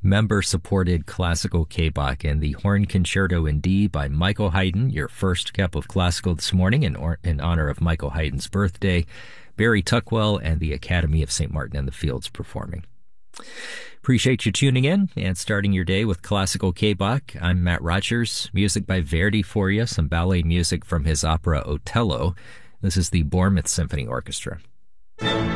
member-supported classical K-Bach and the Horn Concerto in D by Michael Haydn, your first cup of classical this morning in honor of Michael Haydn's birthday. Barry Tuckwell and the Academy of St. Martin in the Fields performing. Appreciate you tuning in and starting your day with classical K-Bach. I'm Matt Rogers. Music by Verdi for you, some ballet music from his opera Otello. This is the Bournemouth Symphony Orchestra.